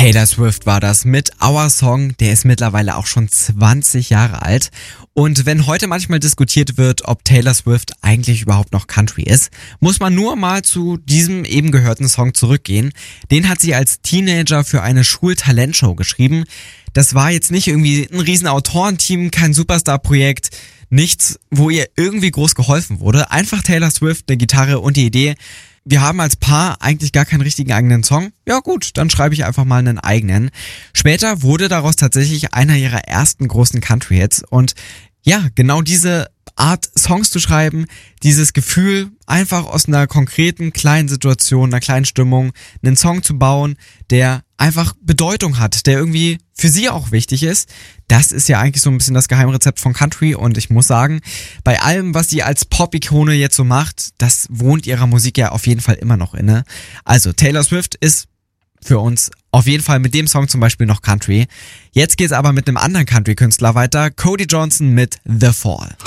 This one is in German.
Taylor Swift war das mit Our Song, der ist mittlerweile auch schon 20 Jahre alt. Und wenn heute manchmal diskutiert wird, ob Taylor Swift eigentlich überhaupt noch Country ist, muss man nur mal zu diesem eben gehörten Song zurückgehen. Den hat sie als Teenager für eine Schultalentshow geschrieben. Das war jetzt nicht irgendwie ein riesen Autorenteam, kein Superstar-Projekt, nichts, wo ihr irgendwie groß geholfen wurde. Einfach Taylor Swift, eine Gitarre und die Idee, wir haben als Paar eigentlich gar keinen richtigen eigenen Song. Ja gut, dann schreibe ich einfach mal einen eigenen. Später wurde daraus tatsächlich einer ihrer ersten großen Country-Hits. Und ja, genau diese Art Songs zu schreiben, dieses Gefühl, einfach aus einer konkreten kleinen Situation, einer kleinen Stimmung, einen Song zu bauen, der einfach Bedeutung hat, der irgendwie für sie auch wichtig ist, das ist ja eigentlich so ein bisschen das Geheimrezept von Country. Und ich muss sagen, bei allem, was sie als Pop-Ikone jetzt so macht, das wohnt ihrer Musik ja auf jeden Fall immer noch inne. Also Taylor Swift ist für uns auf jeden Fall mit dem Song zum Beispiel noch Country. Jetzt geht's aber mit einem anderen Country-Künstler weiter, Cody Johnson mit The Fall.